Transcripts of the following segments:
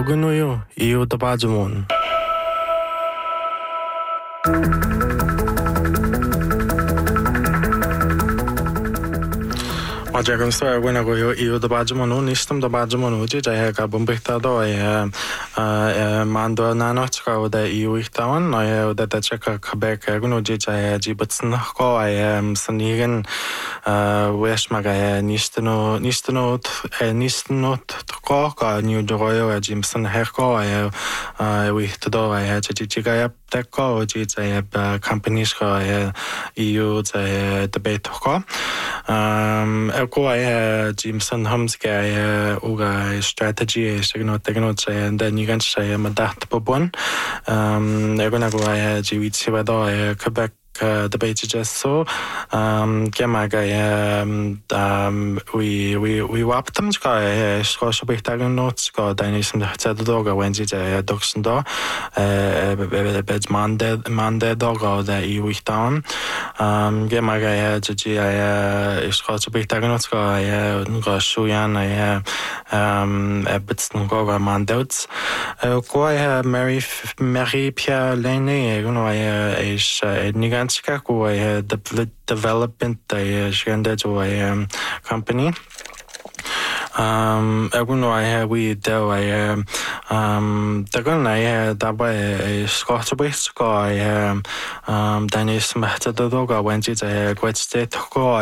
Augunuyo iyo tabajumon. Majagan story when go iyo tabajumon nistam tabajumon uji jaya ka bumbitado mando nanotska oda iyo ihtawan no oda tachaka Quebec gunuji jaya jibatsin ko sanigen weshmaga nistonot ko ka new joyo jimson herko wihtado jijiga teko uji jaya companies ko iyo jaya debate ko Ko Jimson Humska uga strategy signot and then you can say madat pobon. Egona go jiwitsi wado Quebec debate just so gemaga we wapped them ska betagen notes ska dainism doga wenji doxen do bed mande doga da I wichtan gemaga ji ska betagen notes ska nga shuyan betsten goga mandouts ko Marie Pierre Lene is Niganska ko development shende to company Eguno we do Dagon dabei Scottish guy Dennis Matadoga went it a great state go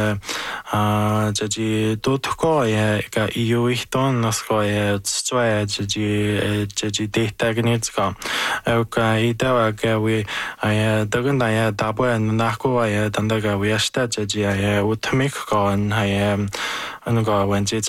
Jaji Dotko ga EU Ihton Nasko Jaji data gnitska Ida we Dagon Dabo and Nako Dandaga we sta Jaji Utamik go and go went it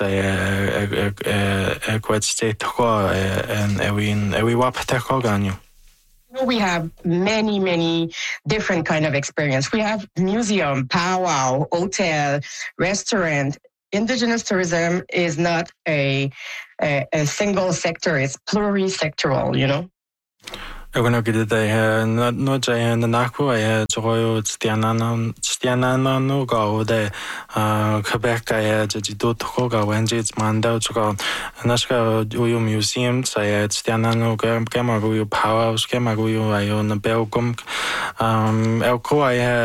a great state and we wap tekoganyu. We have many different kind of experience. We have museum, powwow, hotel, restaurant. Indigenous tourism is not a single sector, it's plurisectoral, you know. Egona gide no jay and the Naku joyo stianana no go de Quebec jido toga when jits mando go Nashka uyu museum say stianano gamma uyu power schema uyu ayon belgum elko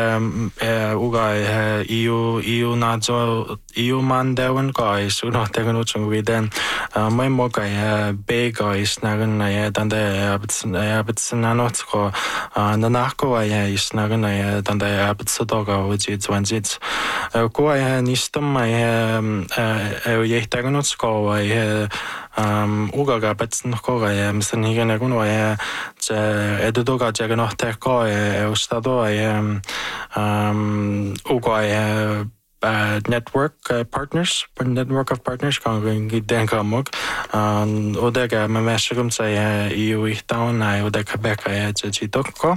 uga EU nazo EU mandawan guys so not taken with then my moga big guys nagan dande Nanotko Nanako is Nagana Danda Abitsodoga, which is one jits. Go Nistum Yetaganotsko Ugaga Betsenko Sanigan Edudoga Jaganoteko Eustado Uga network of partners going denka mug odega memeshgum say EU town oda Quebec jidokko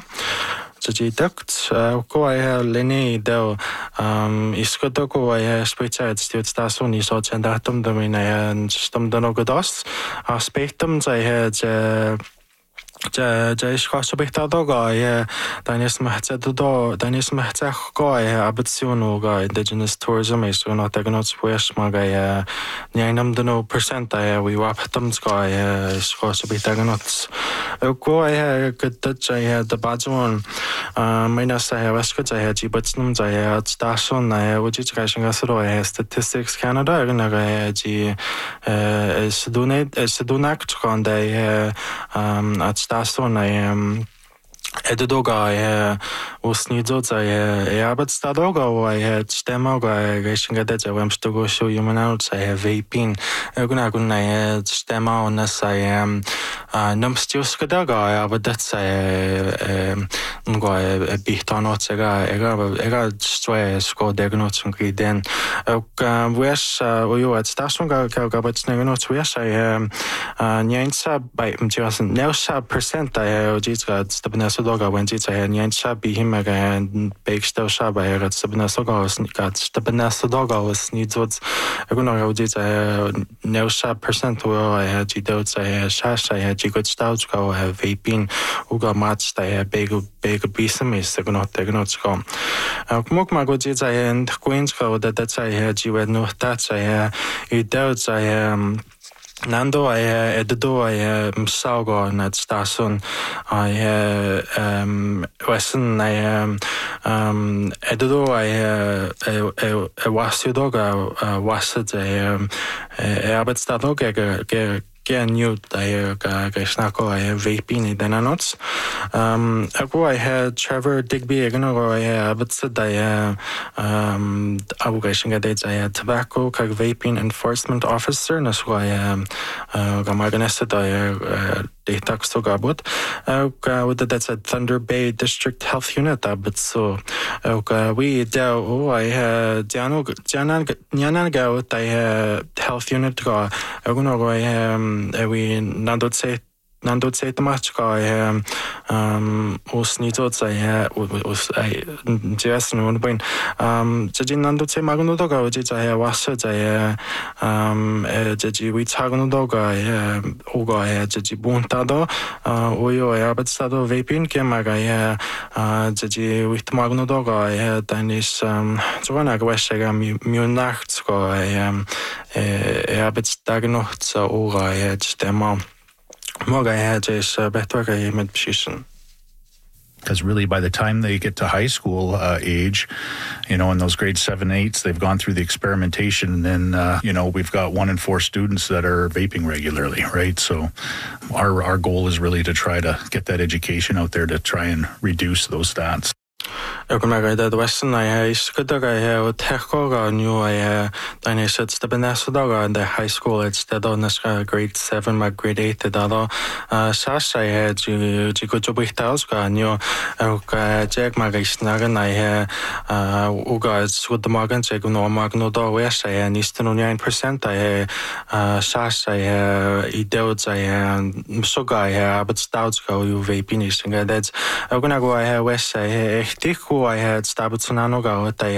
ko leni do iskotoko specialist station so chandatum domina and stum donogodos aspectum say Jaish Kostabitadoga, Danis Mahtzako, Abitsunoga, indigenous tourism is not Agnots Westmaga, Nianam Dano percent, we wap Tumska, Skostabitagnots. Go I could touch I had the Bajon, Minas I have Escot, I had Gibatsnums, I had Station, I would just catching us I Statistics Canada, I Sedunak Conde at Station Edudoga usnidzoca abetstadoga stemoga geshingadeta wemstogo show humanauca vaping gunaguna stema onasa numstiuskadaga abetsa ngo bihtanotsega ega stwe sko diagnosing den wes uyu at stationga gabetsnegnots wes nyensa by mtiasen nelsa percent jitska stabnasodoga when jitsa nyensa bi himaga and bakestel shaba at stabnasoga got stabnasodoga was nidzots gunaga jitsa nelsa percent I had jidotsa shasha I had jigotstauska have vaping uga match big bisamis gunotsko Mok mago jitsa and queensko that's I had you no that's I doubt I Nando ai edo ai saugo na stasun ai wesen ai edo ai wasudoga wasat arbetsdago new snacko vaping denanots. I had Trevor Digby I but said I tobacco vaping enforcement officer nas why data gabut that's at Thunder Bay District Health Unit but so we I Diana go health unit go we nandot say much guy os nito say was just no point judging nandot say magno dog I was judge we tagno dog oga judge buntado oyo abstado vaping kemaga judge with magno dog danis joanna gwesega mi nacht go abstagno so oga stemma because really by the time they get to high school age, in those grade 7, 8s, they've gone through the experimentation, and then, we've got 1 in 4 students that are vaping regularly, right? So our goal is really to try to get that education out there to try and reduce those stats. The Western is good. I Techoga new Danish it's the Benesodaga and the high school it's the Donas grade 7 my grade 8 the Dado Sasha had you go to Bichtauska new Jack Magisnagan Uga it's with the Morgan check no Magno do West and Eastern 9% Sasha Idots Soga but stouts go you vaping that's I'm gonna go West I had Stabutsonano go at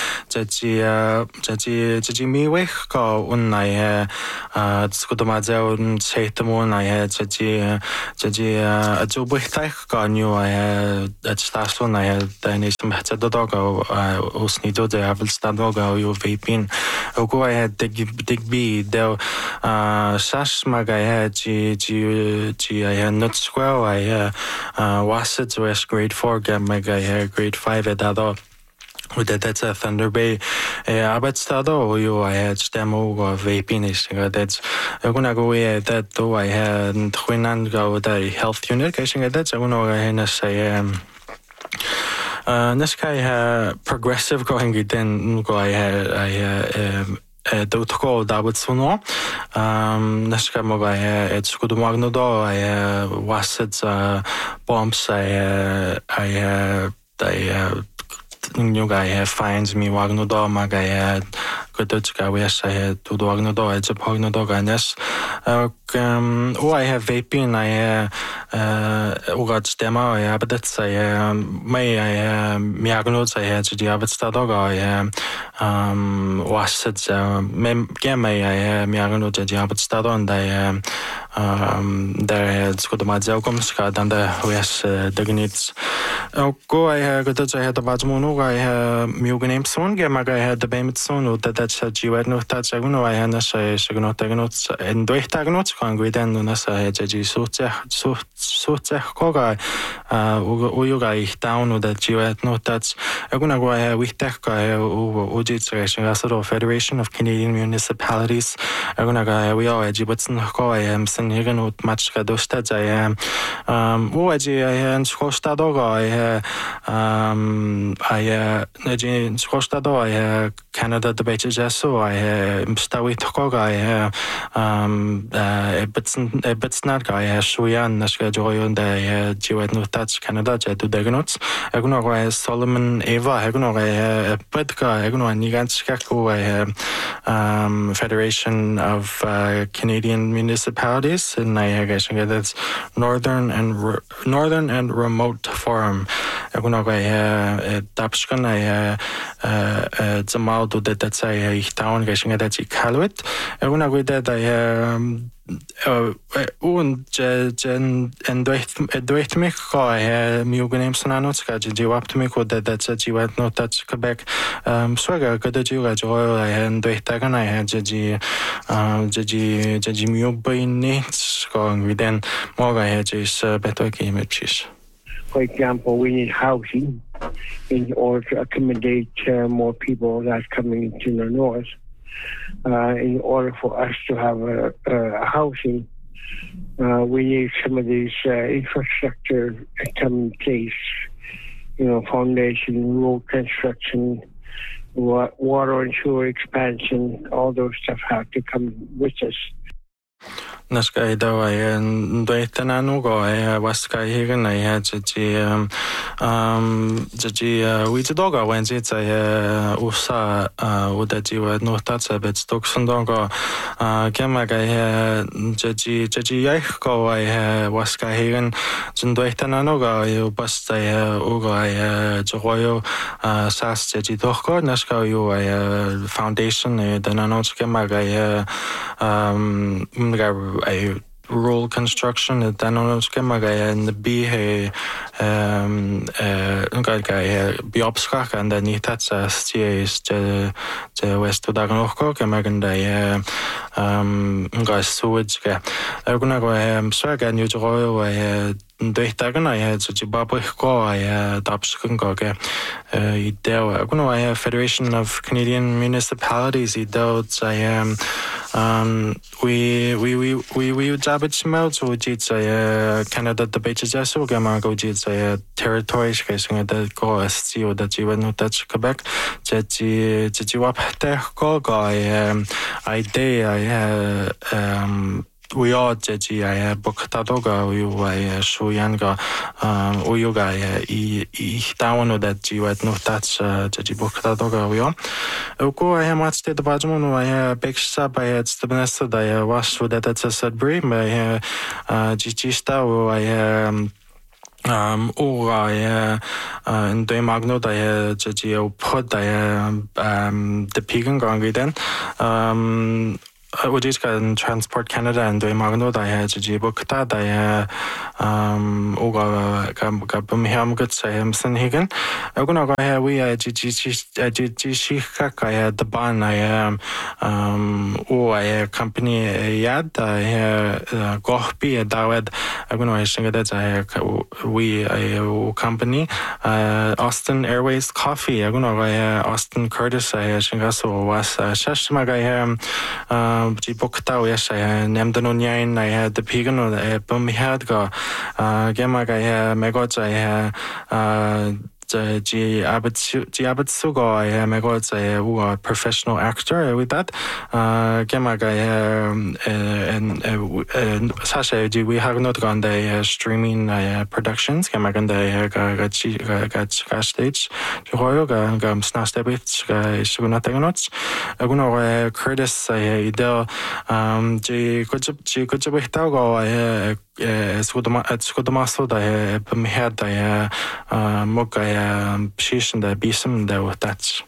Jaji me wake go when I Skudomazel and Satamon I had Jaji Azubuhtai go knew I had at Stason I had Danish Metadogo Osnido de Avelstadogo you vaping Ogo I had Digby del Sashmag I had G I had not square I was it West grade 4 I had grade 5 at Dado with that's a Thunder Bay Abetstado you I had demo or vaping is that's I'm gonna go that though I had Twinan go the health unit catching that's I'm gonna say this guy progressive going then go I don't call that with Suno. Naskamoga, it's good magnodo. I was it bombs. I new guy finds me wagnodo. Maga good wish I had to do agnodo. It's a pognodo. And yes, I have vaping. I got demo. I but that's may I miagnodes. I had to the abet stadog. Was it may I miagno the abet stadon. There had good madzelkomska and the west dignits. Go I had good I had about mono. I had muganame soon. Gemaga I had the payment soon. That's a you had no touch. I know I had a say, notes and do notes. Hungry then, Nasa Jaji Sute Koga, Uyuga down with that you had no touch. I'm gonna go ahead with Teka Ujit Federation of Canadian Municipalities. I'm gonna go, we all Jibutson Ko, I am Senhigan with Matchka Dostad. I am Uaji, I am Skostadoga, I Skostado, I Canada debated so I Stawi Tokoga, but not guy Shuyan Nashka and I Jewet no touch Canada to Degnots. Agno Solomon Eva Agno Pedka Agno Niganskako Federation of Canadian Municipalities and I guess that's Northern and Remote Forum. Agno Dapskan I Zamal do that's a town getting that Calwit. Agno with that I un en dweith mich go miuganim sananotka ji optimico that ji wet no that Quebec swega good ji ga jo en dweith tagan I ji miubini going within more is better images. For example, we need housing in order to accommodate more people that's coming into the north. In order for us to have a housing, we need some of these infrastructure to come in place. Foundation, road construction, water and sewer expansion, all those stuff have to come with us. Naska dawa dweitana nugo waska higan ji widoga wenzi usa udaji wa notatsa bet stoksondoga kemaga ji yaiko waska higan dweitana nugo basta uga joyo sas ji dohko naska yu foundation dananots kemaga a rural construction danoskemaga and the bihe biopskak and then that's is the west daganoko kemaganda sewage gonna go swaga new joy Dweitagana ji babiko dapskungoge ideo gonna Federation of Canadian Municipalities ideo we jabit mouth so it's Canada the beaches so gama go it's territories casing the go SCO that you know that's Quebec ji wap go idea we are Jeji Bokatadoga, we were Shuyanga, Uyuga, down that you had no touch Jeji Bokatadoga. We are. Oko, I am much the Bajmun, I have big sub, I had Stebnesta, I was with that at Sudbury, I Gigista, I in the Magno, I Jeji Pod, I the Pigan Gangi then. Ujiska Transport Canada and the Magno I Jibukta I Uga Gabumham Guts I am Sanhagen. Aguna we Gishika I had the ban I am I company Yad I Gohpi a Dawed Aguna Shinga that we a company Austin Airways Coffee Aguna Austin Curtis I Shingaso was Shashmaga Jibokta yes I named the Nunyain I had the Pigan or the Bumihadga Gemaga Megots I G Abitsugo I Megots I professional actor with that Gemaga and Sasha we have not gone the streaming productions Gemaganda got stage Joyoga Gam Snastebits Sugunataganots Aguno Curtis I could you Skudamaso I had I Moka Shishan the Bisum there with that.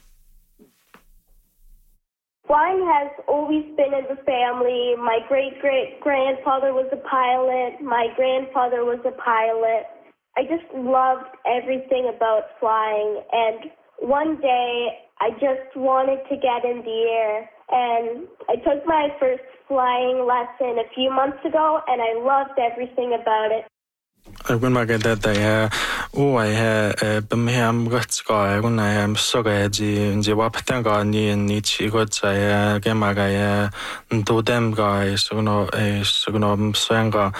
Flying has always been in the family. My great-great-grandfather was a pilot. My grandfather was a pilot. I just loved everything about flying. And one day, I just wanted to get in the air. And I took my first flying lesson a few months ago, and I loved everything about it. When I get that I Bimham Gutska, when I am so good, the Wapatanga Nichi got I Gemaga do them guys, Sugunum Swanga.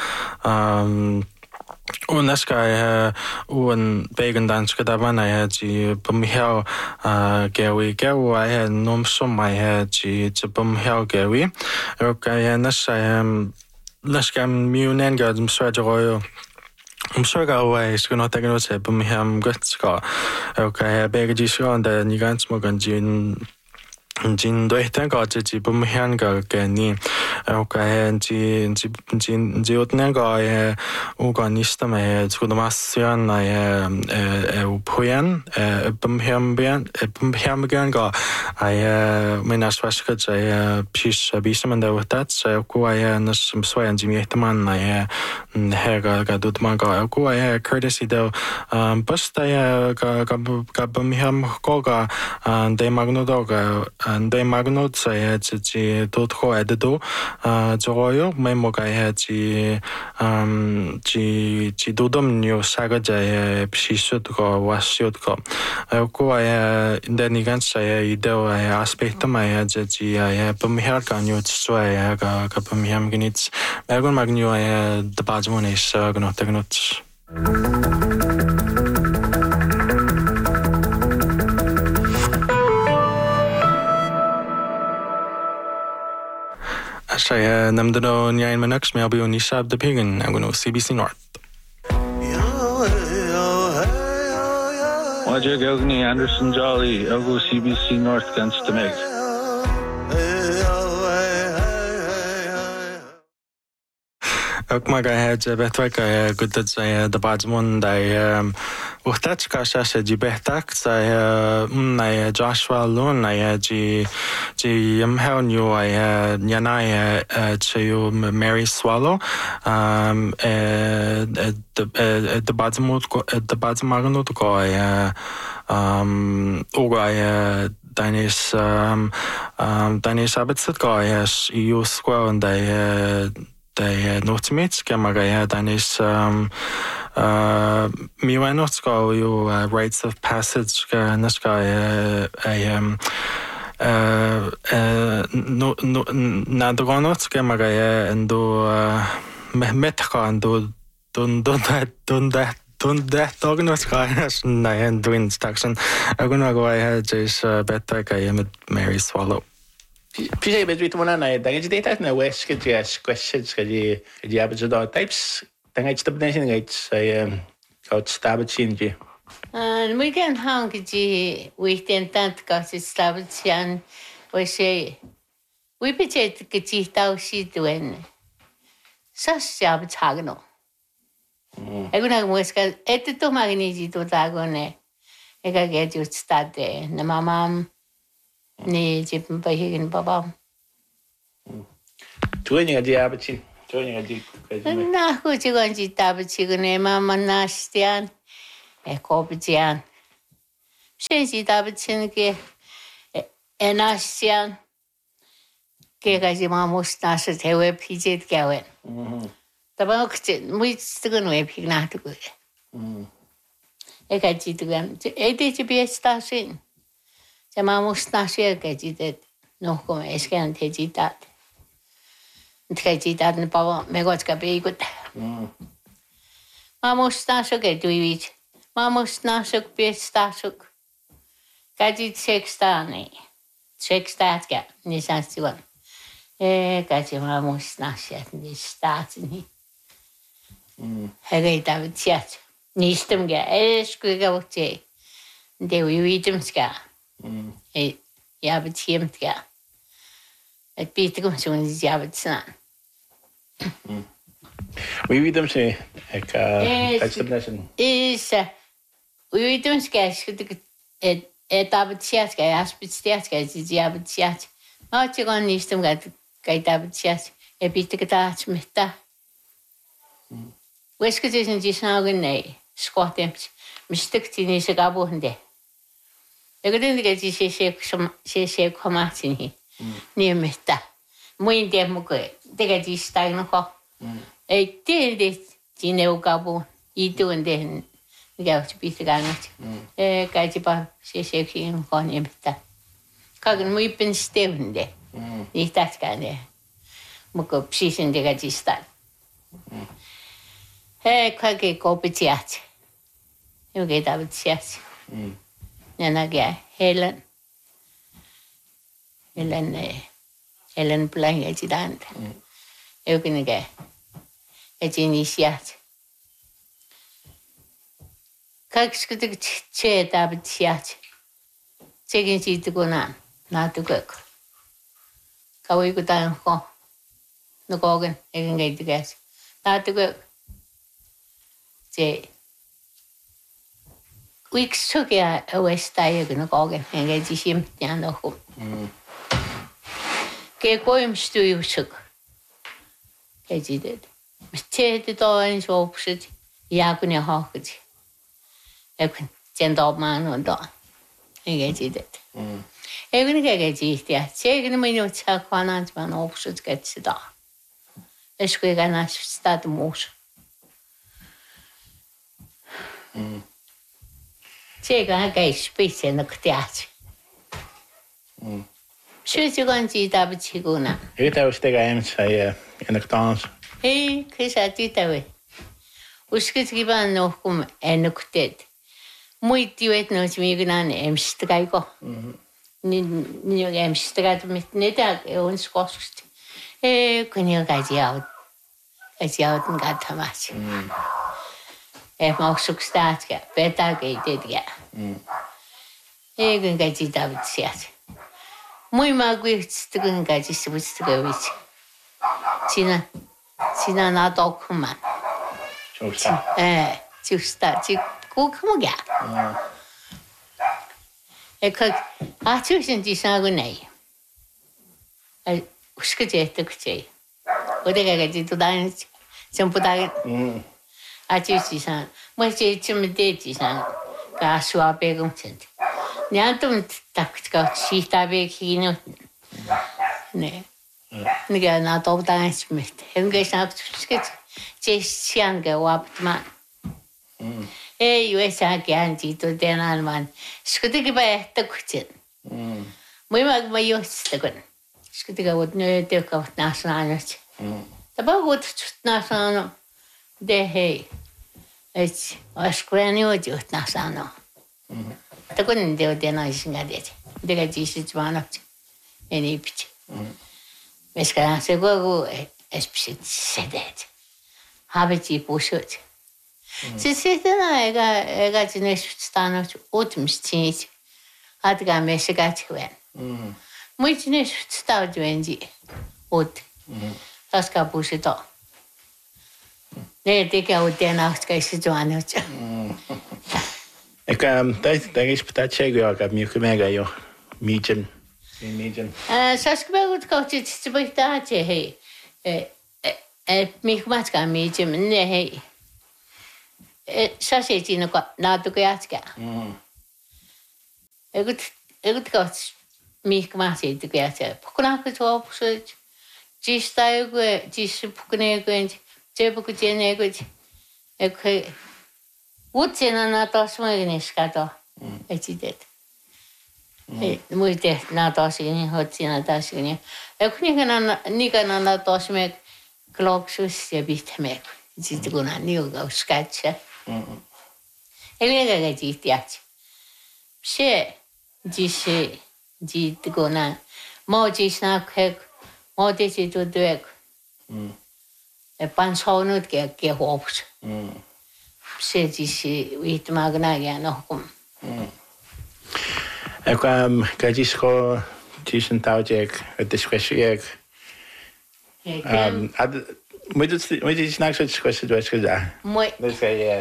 Unaska un Began dance Kadavan I had Bumhel Gawi I had no sum I had to Bumhel Gawi. Okay, and this I am Lashkam Munengadam Swajoyo. I'm sure away is going to take a step Bumham Gutska. Okay, Begajis on the Nigan Smogan Jin Jin doihten ka ji bumhian ga ni okay ji otnen ga organista me skudamasian na puyan bumhiam gan ga menas vaska ja pis bisman da utat sa ko nas swayan ji mehtaman na hega ga dutman ga ko courtesy do basta ga bumhiam ko ga de magnodoga They magnot say ji dot ho edo joyo memoga ji dodom new saga ja psisut go wasut go ko den igen say ido aspect ma ji bumher kan new so ga bumhem gnits megon magnu de bajmon is gnot Saya namdano nyain manaks me abu nisab the pigan I'm going to CBC North. Wajag Elgni Anderson Jolly Elgo CBC North against the Meg. Ook had betwijk goed dat zij de badsmon die uchtachka shasha ji behtak zij na Joshua Lun na ji yamhel new yana chayu Mary Swallow de badsmagnut go oga Danis abetset go you square and they notimates Gamagaya Danis Miwanotsko you rites of passage Naska Nadranots Gamagaya and do Metka and do Dognos and do instruction. I'm gonna go ahead just better I am Mary Swallow. Pisa bedwit mo na dagit data na west kaya questions kaya abjad types dagit stop na sin gaits ay out stab change we can hang ji we tentant kasi stab chan we say we pichet ki tao si duen sa sab chagno eguna muska etto magni ji to dagone ega get you stade na mamam Ni jipin bahigin babam. Tuwing nga di abachin. Tuwing nga di. Na ko chigon ji tabachi gune mama nastian. Kopijian. Shen ji tabachin ke enastian. Ke ga ji mamus nasa tewe pijet gawen. Tabang kche mui stigun we pig na tu. Eka ji tugan. Ede ji bi stasin. Mammus nasia kajitet no come eskan tejitat. Tejitat ne pava megot ka beigut. Mammus nasuk eduivit. Mammus nasuk bestasuk. Kajit sextani. Sextatka ni sanstivan. Kaji mammus nasia ni statni. Hegeita vitsiat. Nistum ga eskuga votje. De uivitumska. Jabet hiemtga. Het beter om zo'n jabet staan. Wie weet hem ze? Ik uitstap naar zijn. Wie weet hem ze? Het jabet siat, aspect siat, het jabet siat. Maar het gewoon niet om het jabet siat. Het beter gedaan met dat. Wees het is een disnauwen nee. Schot hem. Mijn stuk die is er aboende. Ik denk dat je ze gemaakt niet met dat. Moet je dat moeten. Dat je staat nog. Ik denk dat je nou gabo. Je doet dat. Ik heb het beter gaan. Kijk je pas ze gewoon niet met dat. Kijk, moet je ben stevende. Niet dat kan je. Moet je precies in dat je staat. Kijk ik op het jacht. Je gaat op het jacht. Nanaga Helen Plan Jidant. Eu can get a initiat. Kakskut chet abtiat. Taking it to go on. naatugak kawiku tan ko nokogen egengay tigas naatugak je weeks took ya west tayo nokogen engay jisim yan ako ke koim stuyusuk ke jidet mistede doin so opsit yakunya hakut ekun 젠더만 온다 이게 지det 애근이 개개지야 제기는 뭐냐 차 관한지만 없었겠지다 에스케가 나스타도 못 제가 개 스페이스는 그때 하지 실시간지 답치구나 이게 다 우스테가 엠사야 에넥탄스 에이 그래서 뒤다왜 우스케지기반 놓고 에넥때 muito etnos migran emstreigo. Ni emstreigo mit neda uns kost. Kunio gajiaut. Gajiaut ngatamas. Mag substatia, beta gaitedia. Egen gajidavtsiat. Muy magwitstgun gajisubstgavich. Sina na dokuma. Justa. Justa. Come again. I choose in this agony. I sketched the key. What I get to dance, some put I choose this on. Much intimidated on Gasua Begumton. Niantum tactical sheet I beg he knew. Nay, nigga not all dance smith. And get up to sketch. Just younger whopped man. USA 간지도 대난만 스크디기 바에 떡진 뭐막 요스떡은 스크디가 어디에 될까 나서나지 다바고 나서나 대해 에치 아스크라니오 저 나서나 떡은 데어 되나 신가되지 내가 지시지만 없지 애니 피치 메스카라 세고고 에스피시 세대지 하베지 보셔지 지시드나 애가 지내시다는 오tum스티지 아드가 메시가치웬 뭐 지내시다 왠지 옷 다스가 보시도 네 되게 어디나스가 있지 않았죠 daar is patatje ook meer gemeen 미전 사스베고 같이 집에다지 해 미크마스가 미전 네 사실지는 거 나도 그야지가. 이것도 미크마시 그야지. 포크나크 저 무슨 지스타이고 지스 포크네고 제부그 제네고 그 우체나 도스마기니 스카도 에지데. 뭐이데 나 도스기니 호치나 다스기니. 니가 나 도스메 클록슈스 비트메. 지도나 니가 스카치. 애가 지티야지. 시 지시 지도나 뭐지스나 그 뭐지도 돼. 반소는 게 없어. 시 지시 위트마그나야 놓고. 약간 가지스코 지신 타오직 디스크시액. Moet je s'nachts uit schossen door gedaan? Mooi. Dus ga je...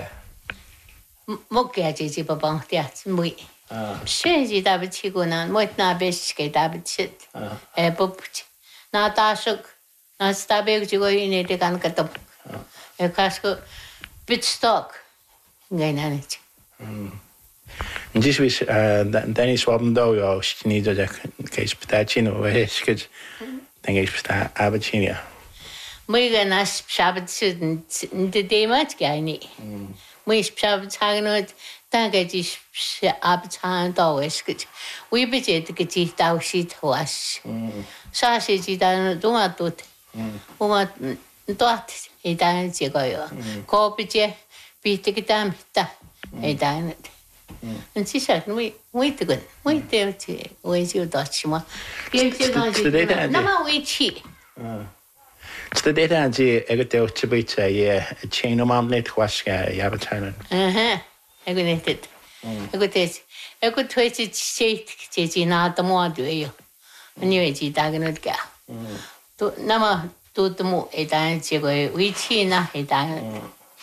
먹게야지 집어방대야 뭐 쉐지 다비치고는 뭐나 베스게 다비치 에버치 나 다석 나 스타베그 지고 이네 대간 것도 에 가서 비트스톡 가이나네지 Dus wist Dennis Wabendo ja niet dat ik kees patatino is het denk ik sta abatinia 뭐가 나 샤브츠 근데 대마치 아니 뭐 샤브차는 다가지 아브차도 왜스그 위비제 그지 다우시 토아시 사실지다는 동아도 뭐가 또 이단 제거요 거비제 비트기담다 이단 진짜 뭐 뜨건 뭐 때지 왜지도 치마 비행기가 나마 위치 Sta dit aan je het te beetje je chain om aan net was ja betalen. Ik weet het. Aku tuaisi tseiti naata mua tueyo. Niwe ji taganut ka. Tu nama tutumu etan tsego wichi na etan.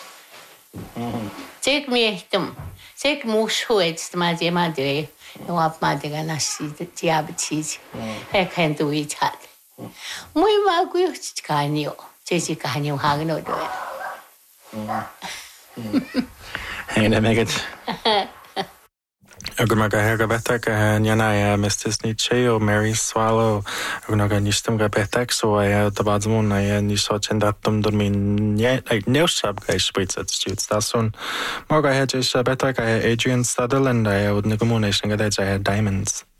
Tsek miehtum. Tsek mushu etstama jema tueyo. Wap matiga nasi tiab cheese. Hekan tu wichat. Muy magu kanyo. Tsesi kanyo hagno tueyo. Hei megit. Aga maga herga betek njana Mrs. Nietzsche o Mary Swallow aga naga nistem ga betek so tabadzmun niso chendatum dormin neusab ga spritset stuts dasun maga hedges betek Adrian Sutherland udnigumun ga Diamonds.